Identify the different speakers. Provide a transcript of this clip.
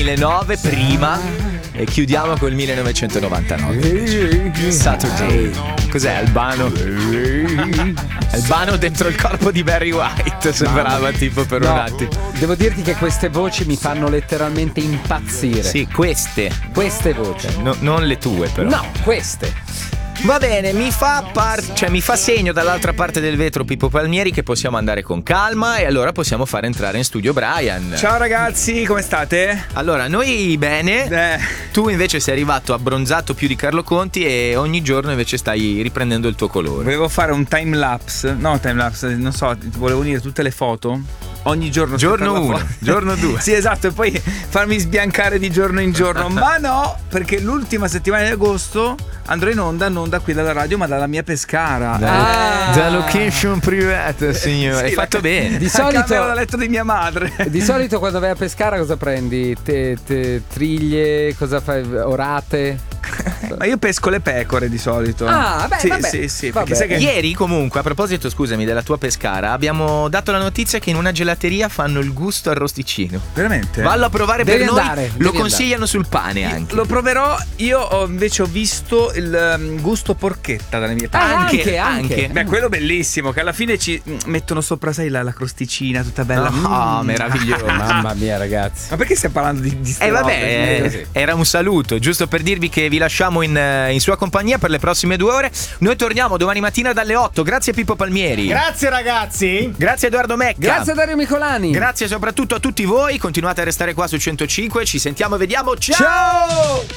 Speaker 1: 2009 prima e chiudiamo col 1999. Saturday. Cos'è Albano? Albano dentro il corpo di Barry White, sembrava tipo per un attimo.
Speaker 2: Devo dirti che queste voci mi fanno letteralmente impazzire.
Speaker 1: Sì, queste
Speaker 2: voci.
Speaker 1: Non le tue però.
Speaker 2: No, queste.
Speaker 1: Va bene, mi fa segno dall'altra parte del vetro Pippo Palmieri che possiamo andare con calma e allora possiamo fare entrare in studio Brian.
Speaker 3: Ciao ragazzi, come state?
Speaker 1: Allora, noi bene. Tu invece sei arrivato abbronzato più di Carlo Conti e ogni giorno invece stai riprendendo il tuo colore.
Speaker 3: Volevo fare un time lapse, non so, volevo unire tutte le foto. Ogni giorno
Speaker 1: 1, giorno 2.
Speaker 3: Sì, esatto, e poi farmi sbiancare di giorno in giorno. Ma no, perché l'ultima settimana di agosto andrò in onda, non da qui dalla radio, ma dalla mia Pescara.
Speaker 1: Da location privata, signore.
Speaker 3: Sì,
Speaker 1: hai fatto bene.
Speaker 2: Di solito
Speaker 3: da letto di mia madre.
Speaker 2: Di solito quando vai a Pescara cosa prendi? Triglie, cosa fai? Orate?
Speaker 3: Ma io pesco le pecore di solito.
Speaker 2: Vabbè.
Speaker 3: Sì.
Speaker 2: Vabbè.
Speaker 3: Perché sai che
Speaker 1: Ieri comunque, a proposito, scusami, della tua Pescara, abbiamo dato la notizia che in una gelateria fanno il gusto arrosticino.
Speaker 3: veramente?
Speaker 1: Vallo a provare
Speaker 2: Devi
Speaker 1: per noi.
Speaker 2: andare,
Speaker 1: Lo
Speaker 2: devi
Speaker 1: consigliano sul pane anche.
Speaker 3: Lo proverò. Io invece ho visto il gusto porchetta dalle mie parti.
Speaker 2: Anche.
Speaker 3: Beh, quello bellissimo, che alla fine ci mettono sopra, sai, la crosticina tutta bella.
Speaker 1: Meraviglioso.
Speaker 2: Mamma mia, ragazzi.
Speaker 3: Ma perché stiamo parlando di ste robe?
Speaker 1: Vabbè, era un saluto, giusto per dirvi che vi lasciamo in sua compagnia per le prossime 2 ore. Noi torniamo domani mattina dalle 8. Grazie Pippo Palmieri.
Speaker 4: Grazie ragazzi.
Speaker 1: Grazie Edoardo Mecca.
Speaker 2: Grazie a Dario Micolani.
Speaker 1: Grazie soprattutto a tutti voi. Continuate a restare qua su 105. Ci sentiamo e vediamo. Ciao!